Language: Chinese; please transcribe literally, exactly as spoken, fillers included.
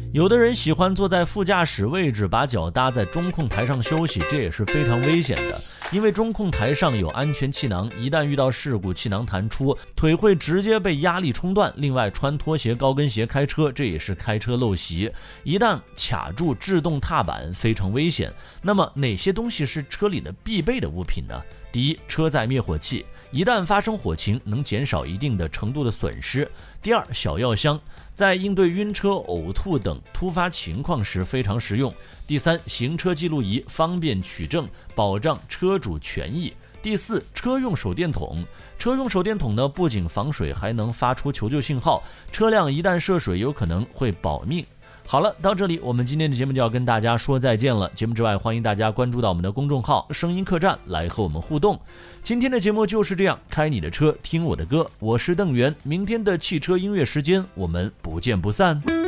有的人喜欢坐在副驾驶位置，把脚搭在中控台上休息，这也是非常危险的，因为中控台上有安全气囊，一旦遇到事故，气囊弹出，腿会直接被压力冲断。另外，穿拖鞋、高跟鞋开车，这也是开车陋习，一旦卡住制动踏板，非常危险。那么哪些东西是车里的必备的物品呢？第一，车载灭火器，一旦发生火情，能减少一定的程度的损失。第二，小药箱，在应对晕车、呕吐等突发情况时非常实用。第三，行车记录仪，方便取证，保障车主权益。第四，车用手电筒，车用手电筒呢，不仅防水，还能发出求救信号，车辆一旦涉水，有可能会保命。好了，到这里我们今天的节目就要跟大家说再见了。节目之外，欢迎大家关注到我们的公众号声音客栈来和我们互动。今天的节目就是这样，开你的车听我的歌，我是邓源，明天的汽车音乐时间我们不见不散。